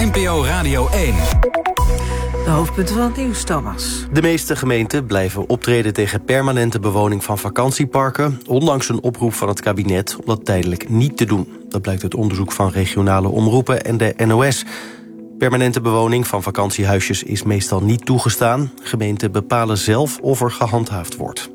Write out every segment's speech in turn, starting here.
NPO Radio 1. De hoofdpunten van het nieuws, Thomas. De meeste gemeenten blijven optreden tegen permanente bewoning van vakantieparken, ondanks een oproep van het kabinet om dat tijdelijk niet te doen. Dat blijkt uit onderzoek van regionale omroepen en de NOS. Permanente bewoning van vakantiehuisjes is meestal niet toegestaan. Gemeenten bepalen zelf of er gehandhaafd wordt.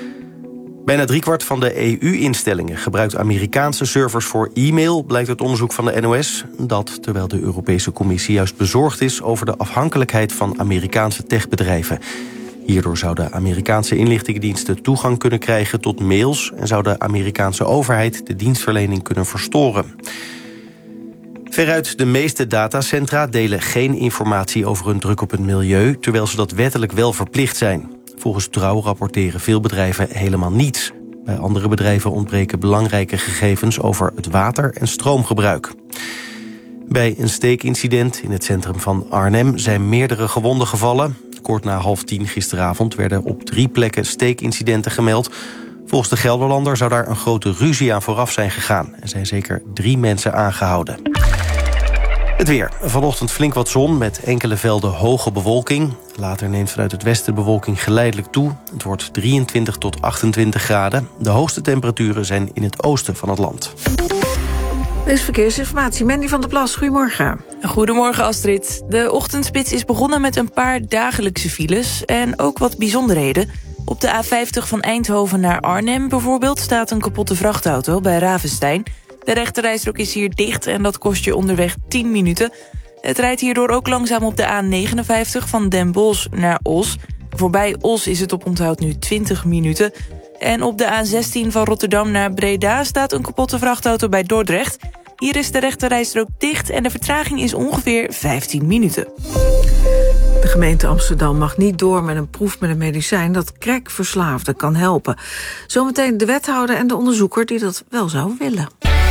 Bijna driekwart van de EU-instellingen gebruikt Amerikaanse servers voor e-mail, blijkt uit onderzoek van de NOS. Dat terwijl de Europese Commissie juist bezorgd is over de afhankelijkheid van Amerikaanse techbedrijven. Hierdoor zouden Amerikaanse inlichtingendiensten toegang kunnen krijgen tot mails en zou de Amerikaanse overheid de dienstverlening kunnen verstoren. Veruit de meeste datacentra delen geen informatie over hun druk op het milieu, terwijl ze dat wettelijk wel verplicht zijn. Volgens Trouw rapporteren veel bedrijven helemaal niets. Bij andere bedrijven ontbreken belangrijke gegevens over het water- en stroomgebruik. Bij een steekincident in het centrum van Arnhem zijn meerdere gewonden gevallen. Kort na 9:30 gisteravond werden op 3 plekken steekincidenten gemeld. Volgens de Gelderlander zou daar een grote ruzie aan vooraf zijn gegaan. Er zijn zeker 3 mensen aangehouden. Het weer. Vanochtend flink wat zon met enkele velden hoge bewolking. Later neemt vanuit het westen de bewolking geleidelijk toe. Het wordt 23 tot 28 graden. De hoogste temperaturen zijn in het oosten van het land. Deze verkeersinformatie. Mandy van der Plas, goedemorgen. Goedemorgen Astrid. De ochtendspits is begonnen met een paar dagelijkse files en ook wat bijzonderheden. Op de A50 van Eindhoven naar Arnhem bijvoorbeeld staat een kapotte vrachtauto bij Ravenstein. De rechterrijstrook is hier dicht en dat kost je onderweg 10 minuten. Het rijdt hierdoor ook langzaam op de A59 van Den Bosch naar Os. Voorbij Os is het oponthoud nu 20 minuten. En op de A16 van Rotterdam naar Breda staat een kapotte vrachtauto bij Dordrecht. Hier is de rechterrijstrook dicht en de vertraging is ongeveer 15 minuten. De gemeente Amsterdam mag niet door met een proef met een medicijn dat crackverslaafden kan helpen. Zometeen de wethouder en de onderzoeker die dat wel zou willen.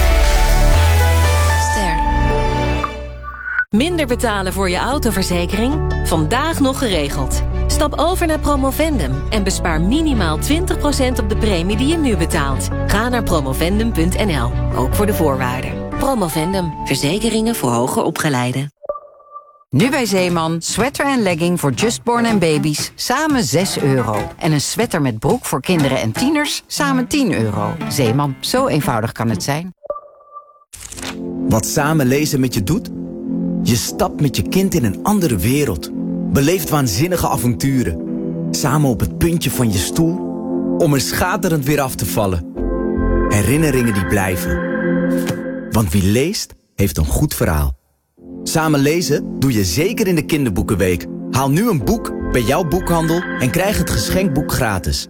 Minder betalen voor je autoverzekering? Vandaag nog geregeld. Stap over naar Promovendum en bespaar minimaal 20% op de premie die je nu betaalt. Ga naar promovendum.nl, ook voor de voorwaarden. Promovendum, verzekeringen voor hoger opgeleiden. Nu bij Zeeman, sweater en legging voor justborn en baby's, samen €6. En een sweater met broek voor kinderen en tieners, samen €10. Zeeman, zo eenvoudig kan het zijn. Wat samen lezen met je doet? Je stapt met je kind in een andere wereld. Beleeft waanzinnige avonturen. Samen op het puntje van je stoel, om er schaterend weer af te vallen. Herinneringen die blijven. Want wie leest, heeft een goed verhaal. Samen lezen doe je zeker in de kinderboekenweek. Haal nu een boek bij jouw boekhandel en krijg het geschenkboek gratis.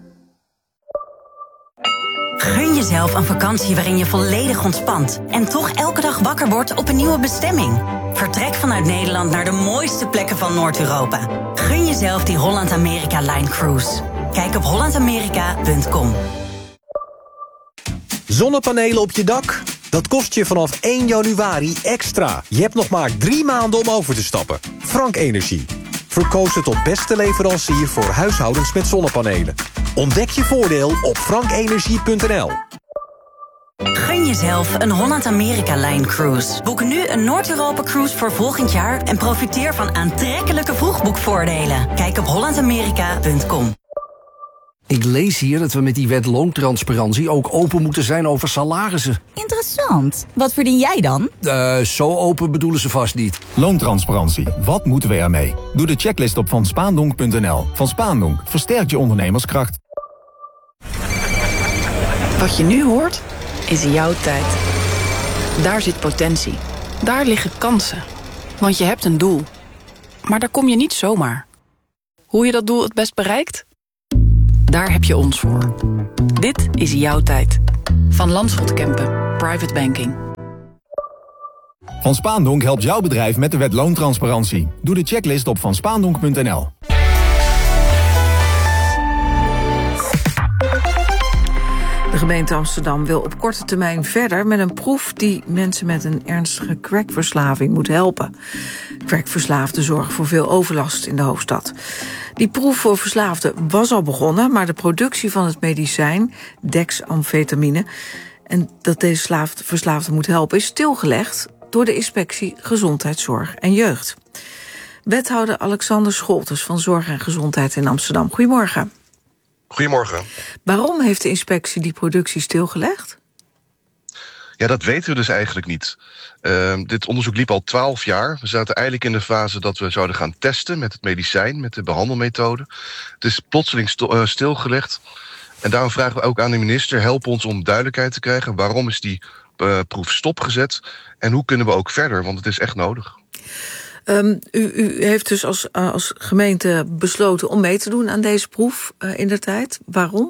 Gun jezelf een vakantie waarin je volledig ontspant en toch elke dag wakker wordt op een nieuwe bestemming. Vertrek vanuit Nederland naar de mooiste plekken van Noord-Europa. Gun jezelf die Holland-Amerika-Line Cruise. Kijk op hollandamerika.com. Zonnepanelen op je dak? Dat kost je vanaf 1 januari extra. Je hebt nog maar 3 maanden om over te stappen. Frank Energie. Verkozen tot beste leverancier voor huishoudens met zonnepanelen. Ontdek je voordeel op frankenergie.nl. Gun jezelf een Holland-Amerika-Line Cruise. Boek nu een Noord-Europa-cruise voor volgend jaar en profiteer van aantrekkelijke vroegboekvoordelen. Kijk op hollandamerika.com. Ik lees hier dat we met die wet loontransparantie ook open moeten zijn over salarissen. Interessant. Wat verdien jij dan? Zo open bedoelen ze vast niet. Loontransparantie. Wat moeten we ermee? Doe de checklist op vanspaandonk.nl. Van Spaandonk versterkt je ondernemerskracht. Wat je nu hoort, is jouw tijd. Daar zit potentie. Daar liggen kansen. Want je hebt een doel. Maar daar kom je niet zomaar. Hoe je dat doel het best bereikt? Daar heb je ons voor. Dit is jouw tijd. Van Landschot Kempen. Private Banking. Van Spaandonk helpt jouw bedrijf met de wet loontransparantie. Doe de checklist op vanspaandonk.nl. De gemeente Amsterdam wil op korte termijn verder met een proef die mensen met een ernstige crackverslaving moet helpen. Crackverslaafden zorgen voor veel overlast in de hoofdstad. Die proef voor verslaafden was al begonnen, maar de productie van het medicijn, dexamfetamine, en dat deze verslaafde moet helpen, is stilgelegd. door de Inspectie Gezondheidszorg en Jeugd. Wethouder Alexander Scholtes van Zorg en Gezondheid in Amsterdam. Goedemorgen. Goedemorgen. Waarom heeft de inspectie die productie stilgelegd? Ja, dat weten we dus eigenlijk niet. Dit onderzoek liep al 12 jaar. We zaten eigenlijk in de fase dat we zouden gaan testen met het medicijn, met de behandelmethode. Het is plotseling stilgelegd. En daarom vragen we ook aan de minister, help ons om duidelijkheid te krijgen. Waarom is die proef stopgezet? En hoe kunnen we ook verder? Want het is echt nodig. U heeft dus als gemeente besloten om mee te doen aan deze proef indertijd. Waarom?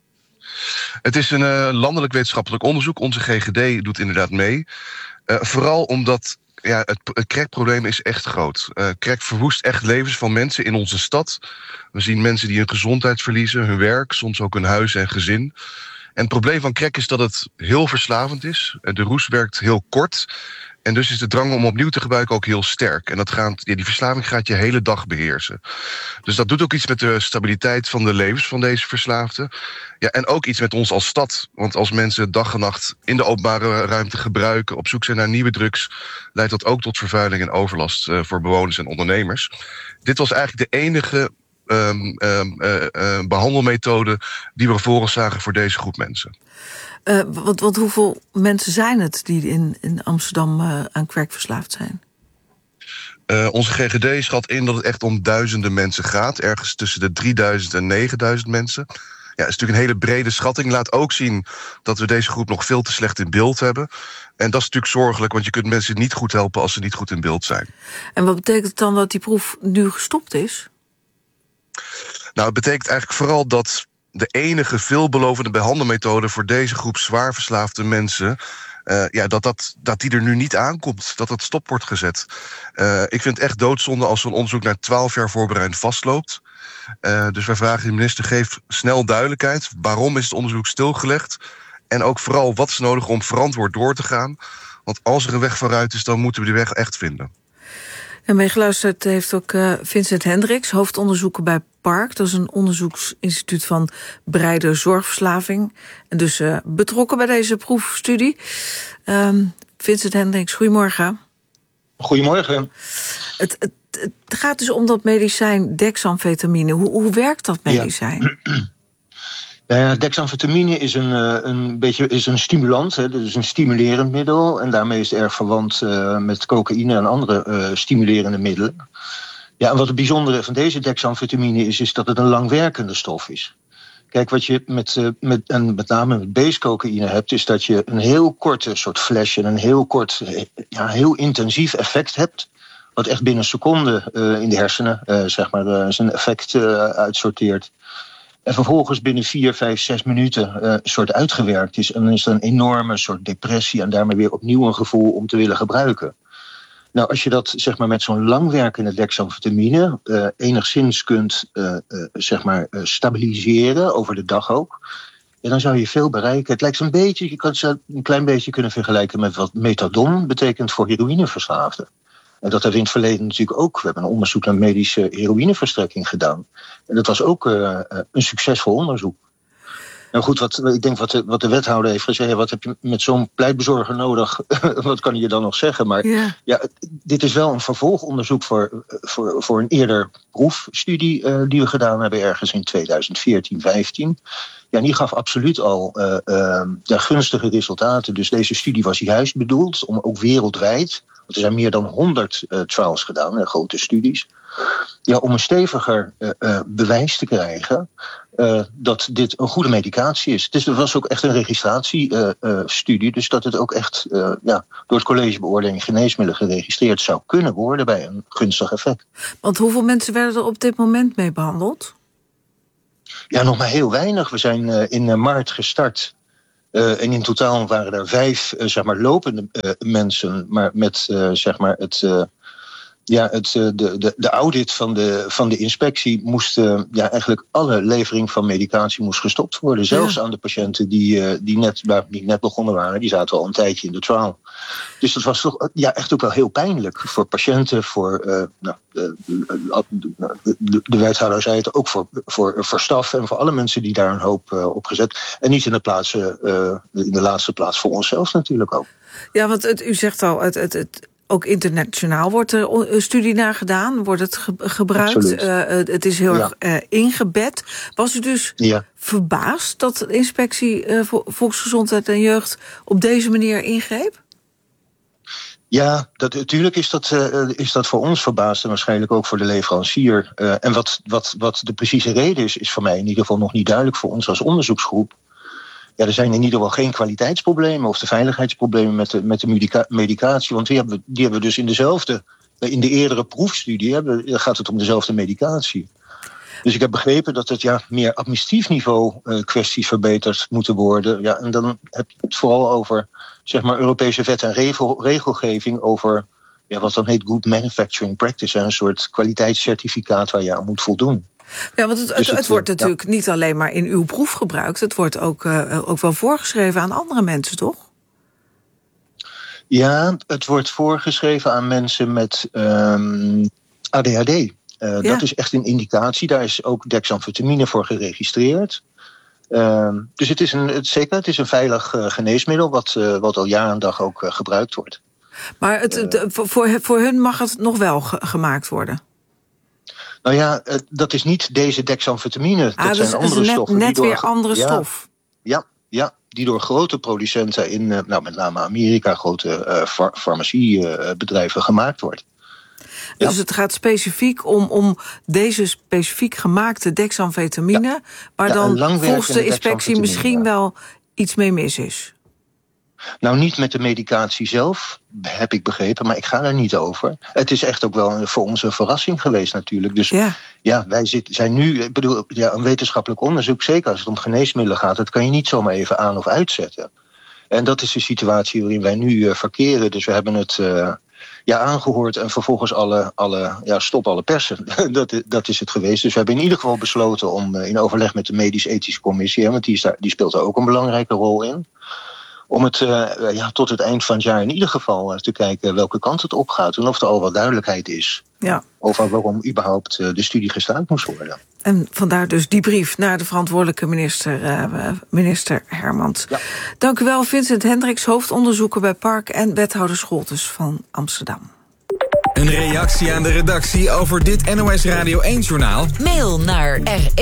Het is een landelijk wetenschappelijk onderzoek. Onze GGD doet inderdaad mee. Vooral omdat het crackprobleem is echt groot. Crack verwoest echt levens van mensen in onze stad. We zien mensen die hun gezondheid verliezen, hun werk, soms ook hun huis en gezin. En het probleem van crack is dat het heel verslavend is. De roes werkt heel kort. En dus is de drang om opnieuw te gebruiken ook heel sterk. En die verslaving gaat je hele dag beheersen. Dus dat doet ook iets met de stabiliteit van de levens van deze verslaafden. Ja, en ook iets met ons als stad. Want als mensen dag en nacht in de openbare ruimte gebruiken, op zoek zijn naar nieuwe drugs, leidt dat ook tot vervuiling en overlast voor bewoners en ondernemers. Dit was eigenlijk de enige behandelmethode die we voor ons zagen voor deze groep mensen. Want hoeveel mensen zijn het die in Amsterdam aan crack verslaafd zijn? Onze GGD schat in dat het echt om duizenden mensen gaat. Ergens tussen de 3000 en 9000 mensen. Ja, dat is natuurlijk een hele brede schatting. Laat ook zien dat we deze groep nog veel te slecht in beeld hebben. En dat is natuurlijk zorgelijk, want je kunt mensen niet goed helpen als ze niet goed in beeld zijn. En wat betekent het dan dat die proef nu gestopt is? Nou, het betekent eigenlijk vooral dat de enige veelbelovende behandelmethode voor deze groep zwaar verslaafde mensen, dat die er nu niet aankomt, dat het stop wordt gezet. Ik vind het echt doodzonde als zo'n onderzoek na 12 jaar voorbereiding vastloopt. Dus wij vragen de minister, geef snel duidelijkheid. Waarom is het onderzoek stilgelegd? En ook vooral, wat is nodig om verantwoord door te gaan? Want als er een weg vooruit is, dan moeten we die weg echt vinden. En meegeluisterd heeft ook Vincent Hendricks, hoofdonderzoeker bij PARC. Dat is een onderzoeksinstituut van bereide zorgverslaving. En dus betrokken bij deze proefstudie. Vincent Hendricks, goedemorgen. Goedemorgen. Het gaat dus om dat medicijn dexamfetamine. Hoe werkt dat medicijn? Ja. Dexamfetamine is een stimulant, hè, dus een stimulerend middel. En daarmee is het erg verwant met cocaïne en andere stimulerende middelen. Ja, en wat het bijzondere van deze dexamfetamine is dat het een langwerkende stof is. Kijk, wat je met name met base-cocaïne hebt, is dat je een heel korte soort flash en een heel kort, heel intensief effect hebt. Wat echt binnen een seconde in de hersenen, zijn effect uitsorteert. En vervolgens binnen 4, 5, 6 minuten soort uitgewerkt is. En dan is er een enorme soort depressie en daarmee weer opnieuw een gevoel om te willen gebruiken. Nou, als je dat met zo'n langwerkende dexamfetamine enigszins kunt stabiliseren, over de dag ook, ja, dan zou je veel bereiken. Het lijkt je kan het een klein beetje kunnen vergelijken met wat methadon betekent voor heroïneverslaafden. En dat hebben we in het verleden natuurlijk ook. We hebben een onderzoek naar medische heroïneverstrekking gedaan. En dat was ook een succesvol onderzoek. Nou goed, ik denk wat de wethouder heeft gezegd, wat heb je met zo'n pleitbezorger nodig? Wat kan je dan nog zeggen? Maar dit is wel een vervolgonderzoek voor een eerder proefstudie die we gedaan hebben ergens in 2014, 15. Ja, en die gaf absoluut al gunstige resultaten. Dus deze studie was juist bedoeld om ook wereldwijd, want er zijn meer dan 100 trials gedaan, grote studies, ja, om een steviger bewijs te krijgen dat dit een goede medicatie is. Dus er was ook echt een registratiestudie, dus dat het ook echt door het College Beoordeling Geneesmiddelen geregistreerd zou kunnen worden bij een gunstig effect. Want hoeveel mensen werden er op dit moment mee behandeld? Ja, nog maar heel weinig. We zijn in maart gestart. En in totaal waren er 5 lopende mensen, maar met Ja, de audit van de inspectie moest eigenlijk alle levering van medicatie moest gestopt worden. Zelfs aan de patiënten die net begonnen waren, die zaten al een tijdje in de trial. Dus dat was toch echt ook wel heel pijnlijk voor patiënten, voor de wethouder zei het ook voor staf en voor alle mensen die daar een hoop op gezet. En niet in de laatste plaats voor onszelf natuurlijk ook. Ja, want u zegt al, ook internationaal wordt er studie naar gedaan, wordt het gebruikt. Het is heel erg ingebed. Was u dus verbaasd dat de inspectie Volksgezondheid en Jeugd op deze manier ingreep? Ja, natuurlijk is dat voor ons verbaasd en waarschijnlijk ook voor de leverancier. En wat de precieze reden is voor mij in ieder geval nog niet duidelijk voor ons als onderzoeksgroep. Ja, er zijn in ieder geval geen kwaliteitsproblemen of de veiligheidsproblemen met de medicatie. Want die hebben we dus in de eerdere proefstudie gaat het om dezelfde medicatie. Dus ik heb begrepen dat het meer administratief niveau kwesties verbeterd moeten worden. Ja, en dan heb je het vooral over zeg maar Europese wet en regelgeving over wat dan heet Good Manufacturing Practice. Een soort kwaliteitscertificaat waar je aan moet voldoen. Ja, want het wordt natuurlijk niet alleen maar in uw proef gebruikt. Het wordt ook wel voorgeschreven aan andere mensen, toch? Ja, het wordt voorgeschreven aan mensen met ADHD. Dat is echt een indicatie. Daar is ook dexamfetamine voor geregistreerd. Dus het is een veilig geneesmiddel wat al jaar en dag ook gebruikt wordt. Maar voor hun mag het nog wel gemaakt worden? Nou ja, dat is niet deze dexamfetamine. Dat zijn andere stoffen. Net weer andere stof. Ja, die door grote producenten in met name Amerika, grote farmaciebedrijven gemaakt wordt. Dus het gaat specifiek om deze specifiek gemaakte dexamfetamine, waar dan volgens de inspectie misschien wel iets mee mis is. Nou, niet met de medicatie zelf, heb ik begrepen, maar ik ga daar niet over. Het is echt ook wel voor ons een verrassing geweest natuurlijk. Dus wij zijn nu, een wetenschappelijk onderzoek, zeker als het om geneesmiddelen gaat, dat kan je niet zomaar even aan of uitzetten. En dat is de situatie waarin wij nu verkeren. Dus we hebben het aangehoord en vervolgens stop alle persen. Dat is het geweest. Dus we hebben in ieder geval besloten om in overleg met de medisch-ethische commissie, want die speelt daar ook een belangrijke rol in, om het tot het eind van het jaar in ieder geval te kijken welke kant het opgaat en of er al wat duidelijkheid is over waarom überhaupt de studie gestaakt moest worden. En vandaar dus die brief naar de verantwoordelijke minister Hermans. Ja. Dank u wel, Vincent Hendricks, hoofdonderzoeker bij Park en wethouder Scholtes van Amsterdam. Een reactie aan de redactie over dit NOS Radio 1-journaal? Mail naar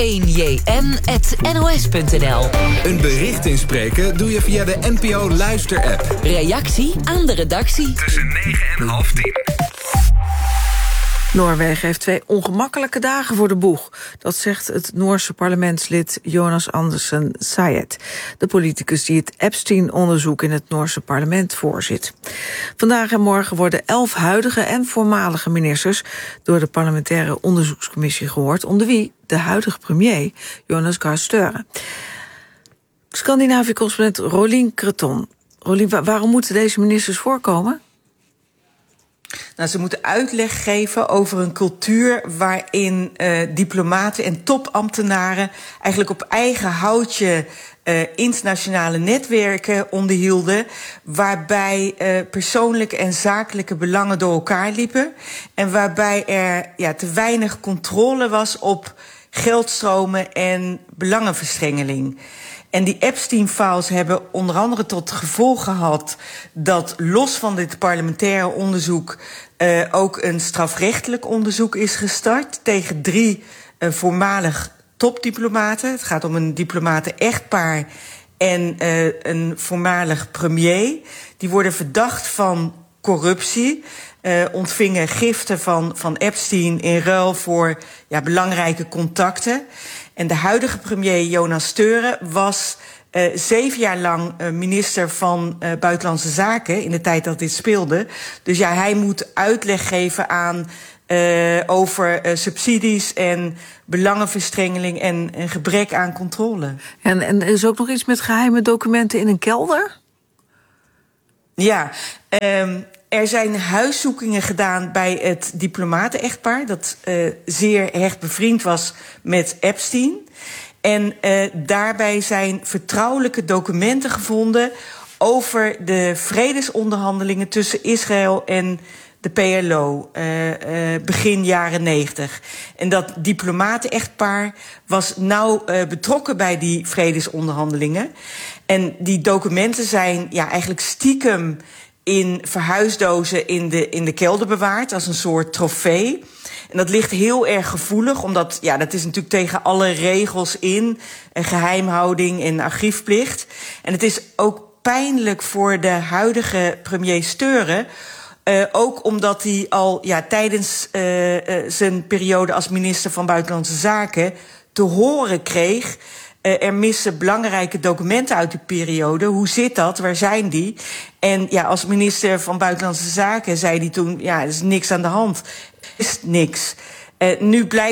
r1jn@nos.nl. Een bericht inspreken doe je via de NPO Luister-app. Reactie aan de redactie. Tussen 9 en half 10. Noorwegen heeft 2 ongemakkelijke dagen voor de boeg. Dat zegt het Noorse parlementslid Jonas Andersen Sayed, de politicus die het Epstein-onderzoek in het Noorse parlement voorzit. Vandaag en morgen worden 11 huidige en voormalige ministers door de parlementaire onderzoekscommissie gehoord, onder wie de huidige premier Jonas Gahr Støre. Scandinavië-correspondent Rolien Creton. Rolien, waarom moeten deze ministers voorkomen? Nou, ze moeten uitleg geven over een cultuur waarin diplomaten en topambtenaren eigenlijk op eigen houtje internationale netwerken onderhielden, waarbij persoonlijke en zakelijke belangen door elkaar liepen en waarbij er te weinig controle was op geldstromen en belangenverstrengeling. En die Epstein-files hebben onder andere tot gevolg gehad dat los van dit parlementaire onderzoek ook een strafrechtelijk onderzoek is gestart tegen 3 voormalig topdiplomaten. Het gaat om een diplomaten-echtpaar en een voormalig premier. Die worden verdacht van corruptie. Ontvingen giften van Epstein in ruil voor belangrijke contacten. En de huidige premier Jonas Støre was 7 jaar lang minister van Buitenlandse Zaken in de tijd dat dit speelde. Dus hij moet uitleg geven over subsidies en belangenverstrengeling en gebrek aan controle. En er is ook nog iets met geheime documenten in een kelder? Ja, Er zijn huiszoekingen gedaan bij het diplomaten-echtpaar, dat zeer hecht bevriend was met Epstein. En daarbij zijn vertrouwelijke documenten gevonden over de vredesonderhandelingen tussen Israël en de PLO, begin jaren 90. En dat diplomaten-echtpaar was nauw betrokken bij die vredesonderhandelingen. En die documenten zijn eigenlijk stiekem in verhuisdozen in de kelder bewaard als een soort trofee. En dat ligt heel erg gevoelig, omdat dat is natuurlijk tegen alle regels in, geheimhouding en archiefplicht. En het is ook pijnlijk voor de huidige premier Steuren, ook omdat hij al tijdens zijn periode als minister van Buitenlandse Zaken te horen kreeg: er missen belangrijke documenten uit die periode. Hoe zit dat? Waar zijn die? En als minister van Buitenlandse Zaken zei hij toen: er is niks aan de hand. Er is niks. Nu blijkt